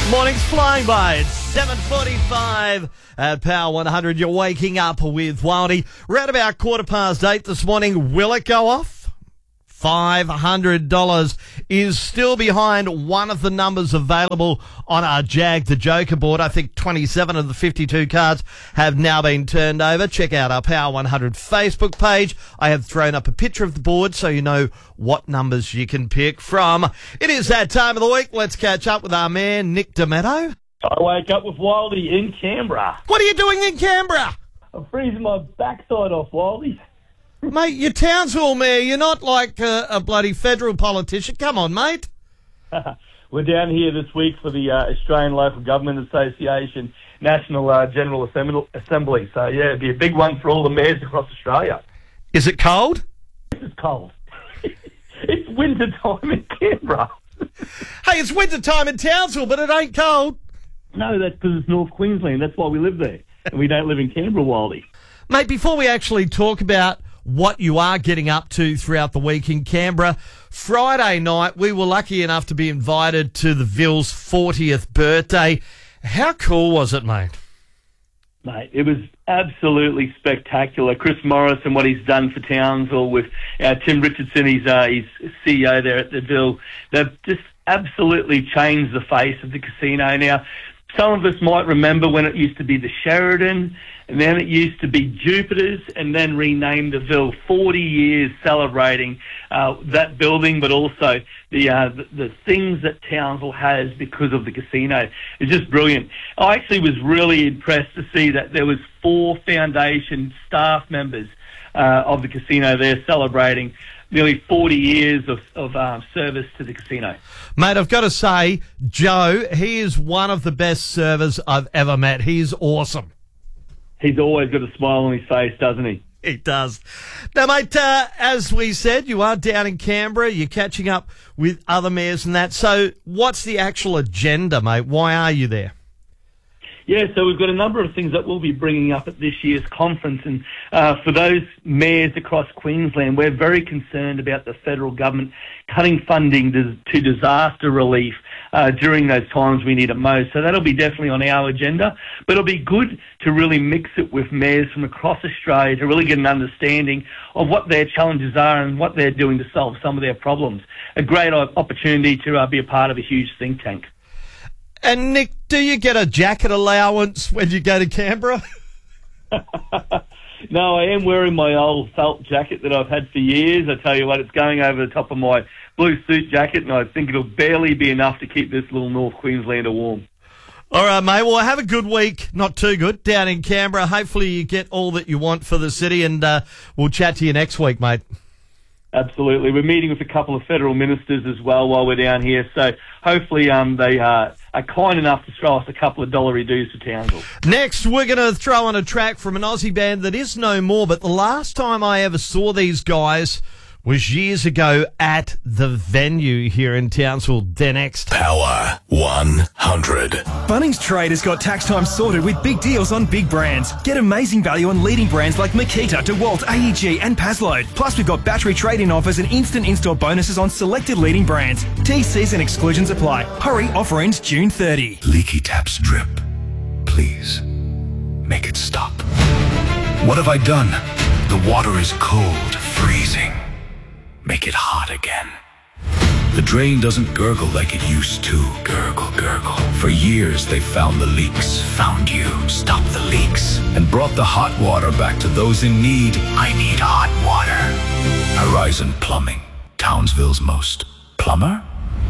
Morning's flying by. It's 7:45 at Power 100. You're waking up with Wildy. Right about 8:15 this morning. Will it go off? $500 is still behind one of the numbers available on our Jag the Joker board. I think 27 of the 52 cards have now been turned over. Check out our Power 100 Facebook page. I have thrown up a picture of the board so you know what numbers you can pick from. It is that time of the week. Let's catch up with our man, Nick D'Amato. I wake up with Wildy in Canberra. What are you doing in Canberra? I'm freezing my backside off, Wildy. Mate, you're Townsville Mayor. You're not like a bloody federal politician. Come on, mate. We're down here this week for the Australian Local Government Association National General Assembly. So, yeah, it'd be a big one for all the mayors across Australia. Is it cold? It's cold. It's winter time in Canberra. Hey, it's winter time in Townsville, but it ain't cold. No, that's because it's North Queensland. That's why we live there. And we don't live in Canberra, Wildy. Mate, before we actually talk about what you are getting up to throughout the week in Canberra, Friday night we were lucky enough to be invited to the Ville's 40th birthday. How cool was it, mate? Mate, it was absolutely spectacular. Chris Morris and what he's done for Townsville with Tim Richardson, he's CEO there at the Ville. They've just absolutely changed the face of the casino. Now, some of us might remember when it used to be the Sheridan, and then it used to be Jupiter's, and then renamed the Ville. 40 years celebrating that building, but also the things that Townsville has because of the casino. It's just brilliant. I actually was really impressed to see that there was 4 foundation staff members of the casino there celebrating nearly 40 years of service to the casino. Mate, I've got to say, Joe, he is one of the best servers I've ever met. He's awesome. He's always got a smile on his face, doesn't he? He does. Now, mate, as we said, you are down in Canberra. You're catching up with other mayors and that. So what's the actual agenda, mate? Why are you there? Yeah, so we've got a number of things that we'll be bringing up at this year's conference. And for those mayors across Queensland, we're very concerned about the federal government cutting funding to disaster relief during those times we need it most. So that'll be definitely on our agenda. But it'll be good to really mix it with mayors from across Australia to really get an understanding of what their challenges are and what they're doing to solve some of their problems. A great opportunity to be a part of a huge think tank. And, Nick, do you get a jacket allowance when you go to Canberra? No, I am wearing my old felt jacket that I've had for years. I tell you what, it's going over the top of my blue suit jacket, and I think it'll barely be enough to keep this little North Queenslander warm. All right, mate. Well, have a good week. Not too good down in Canberra. Hopefully you get all that you want for the city, and we'll chat to you next week, mate. Absolutely. We're meeting with a couple of federal ministers as well while we're down here, so hopefully they are kind enough to throw us a couple of $1 dues for Townsville. Next, we're going to throw on a track from an Aussie band that is no more, but the last time I ever saw these guys was years ago at the venue here in Townsville. They're next. Power 100. Bunnings Trade has got tax time sorted with big deals on big brands. Get amazing value on leading brands like Makita, DeWalt, AEG and Pazload. Plus, we've got battery trade-in offers and instant in-store bonuses on selected leading brands. TCs and exclusions apply. Hurry, offer ends June 30. Leaky tap strip. Please, make it stop. What have I done? The water is cold, freezing. Make it hot again. The drain doesn't gurgle like it used to. Gurgle, gurgle. For years, they found the leaks, found you, stopped the leaks, and brought the hot water back to those in need. I need hot water. Horizon Plumbing, Townsville's most plumber.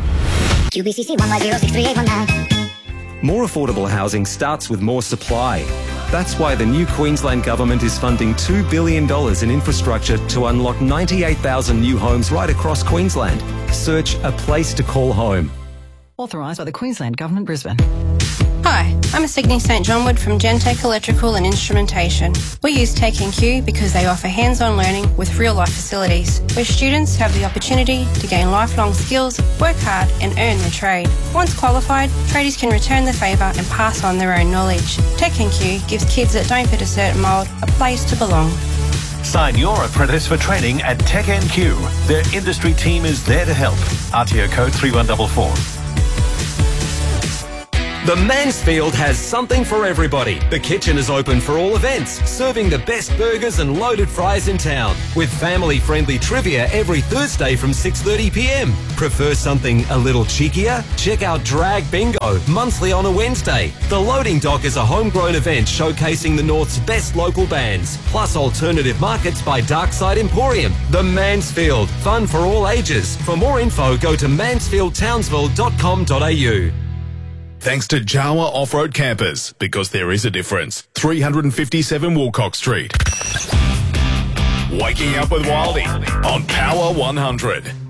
QBCC 1106389. More affordable housing starts with more supply. That's why the new Queensland Government is funding $2 billion in infrastructure to unlock 98,000 new homes right across Queensland. Search A Place to Call Home. Authorised by the Queensland Government, Brisbane. Hi, I'm Signy St John Wood from Gentech Electrical and Instrumentation. We use Tech NQ because they offer hands-on learning with real-life facilities, where students have the opportunity to gain lifelong skills, work hard and earn their trade. Once qualified, tradies can return the favour and pass on their own knowledge. Tech NQ gives kids that don't fit a certain mould a place to belong. Sign your apprentice for training at Tech NQ. Their industry team is there to help. RTO code 3144. The Mansfield has something for everybody. The kitchen is open for all events, serving the best burgers and loaded fries in town, with family-friendly trivia every Thursday from 6:30 p.m. Prefer something a little cheekier? Check out Drag Bingo, monthly on a Wednesday. The Loading Dock is a homegrown event showcasing the North's best local bands, plus alternative markets by Darkside Emporium. The Mansfield, fun for all ages. For more info, go to mansfieldtownsville.com.au. Thanks to Jawa Off-Road Campers, because there is a difference. 357 Woolcock Street. Waking up with Wildy on Power 100.